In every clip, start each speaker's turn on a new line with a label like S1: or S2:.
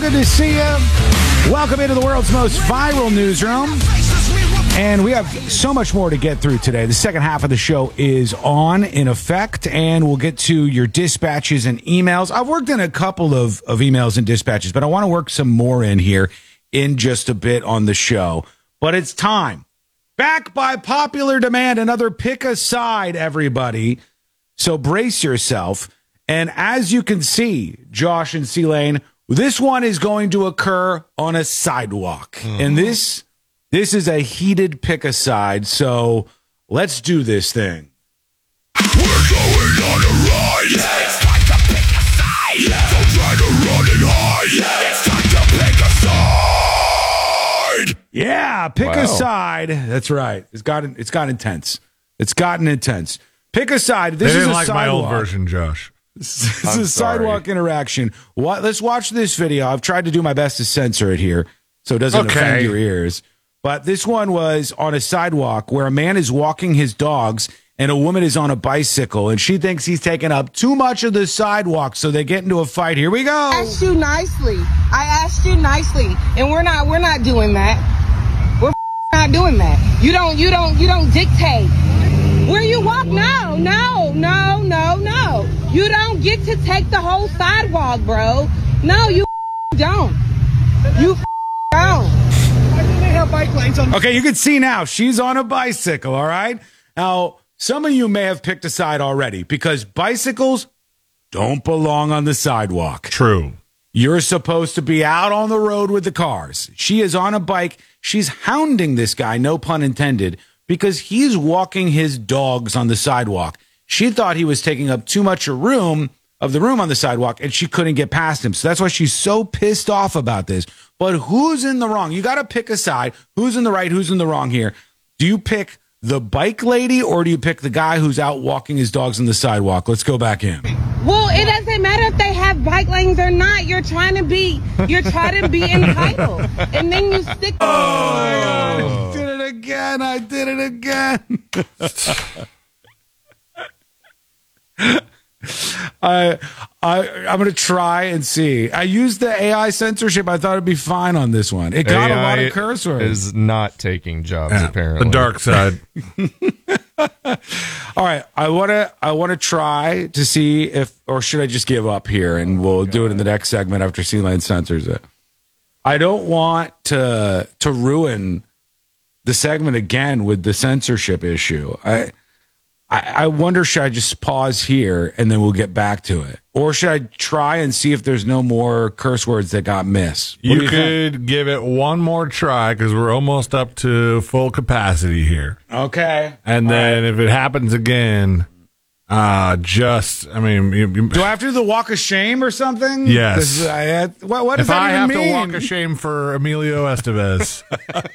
S1: Good to see you. Welcome into the world's most viral newsroom. And we have so much more to get through today. The second half of the show is in effect, and we'll get to your dispatches and emails. I've worked in a couple of emails and dispatches, but I want to work some more in here in just a bit on the show. But it's time. Back by popular demand, another pick a side, everybody. So brace yourself. And as you can see, Josh and C-Lane, this one is going to occur on a sidewalk. And this is a heated pick a side. So let's do this thing.
S2: We're going on a ride. Yeah, it's time to pick a side. Yeah. Don't try to run and hide. Yeah, it's time to pick a side.
S1: Yeah, pick a side. That's right. It's gotten intense. It's gotten intense. Pick a side. This is a
S3: like
S1: sidewalk.
S3: My old version, Josh.
S1: This is a sidewalk interaction. Let's watch this video. I've tried to do my best to censor it here so it doesn't offend your ears. But this one was on a sidewalk where a man is walking his dogs and a woman is on a bicycle, and she thinks he's taking up too much of the sidewalk, so they get into a fight. Here we go.
S4: I asked you nicely, and we're not doing that. We're not doing that. You don't dictate. Where you walk? No. You don't get to take the whole sidewalk, bro. No, you don't. You don't.
S1: Okay, you can see now she's on a bicycle, all right? Now, some of you may have picked a side already because bicycles don't belong on the sidewalk.
S3: True.
S1: You're supposed to be out on the road with the cars. She is on a bike. She's hounding this guy, no pun intended, because he's walking his dogs on the sidewalk. She thought he was taking up too much room on the sidewalk, and she couldn't get past him. So that's why she's so pissed off about this. But who's in the wrong? You got to pick a side. Who's in the right? Who's in the wrong here? Do you pick the bike lady, or do you pick the guy who's out walking his dogs on the sidewalk? Let's go back in.
S4: Well, it doesn't matter if they have bike lanes or not. You're trying to be entitled, and then you stick.
S1: I did it again. I'm going to try and see. I used the AI censorship. I thought it'd be fine on this one. It got a lot of curse words.
S5: Is not taking jobs, apparently.
S3: The dark side.
S1: All right, I want to try to see if, or should I just give up here and we'll do it in the next segment after C-Lane censors it. I don't want to ruin the segment again with the censorship issue. I wonder, should I just pause here and then we'll get back to it? Or should I try and see if there's no more curse words that got missed?
S3: You could give it one more try because we're almost up to full capacity here.
S1: Okay.
S3: And then if it happens again, do I
S1: have to do the walk of shame or something?
S3: Yes.
S1: What does
S3: if
S1: that
S3: I
S1: even
S3: have
S1: mean?
S3: to walk of shame for Emilio Estevez.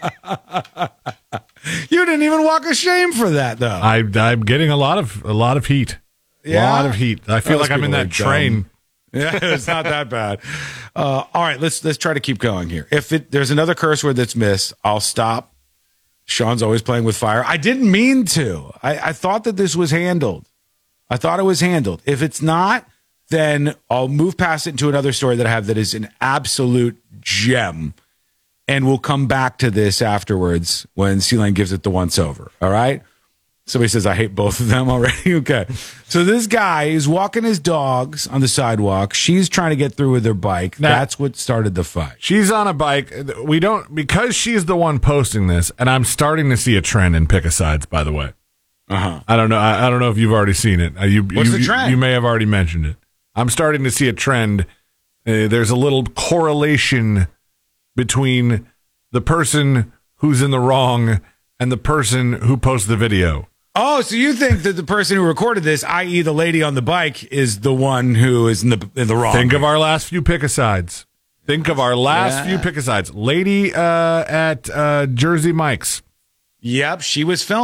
S1: You didn't even walk of shame for that, though.
S3: I'm getting a lot of heat.
S1: Yeah?
S3: A lot of heat. I feel like I'm in that train.
S1: Yeah, it's not that bad. All right, let's try to keep going here. If there's another curse word that's missed, I'll stop. Sean's always playing with fire. I didn't mean to. I thought that this was handled. I thought it was handled. If it's not, then I'll move past it into another story that I have that is an absolute gem. And we'll come back to this afterwards when C-Lane gives it the once over. All right? Somebody says, I hate both of them already. Okay. So this guy is walking his dogs on the sidewalk. She's trying to get through with her bike. That's what started the fight.
S3: She's on a bike. Because she's the one posting this, and I'm starting to see a trend in pick-a-sides, by the way.
S1: Uh-huh.
S3: I don't know if you've already seen it.
S1: What's the trend?
S3: You may have already mentioned it. I'm starting to see a trend. There's a little correlation between the person who's in the wrong and the person who posts the video.
S1: Oh, so you think that the person who recorded this, i.e. the lady on the bike, is the one who is in the wrong?
S3: Think of our last few pick-a-sides. Lady at Jersey Mike's.
S1: Yep, she was filming.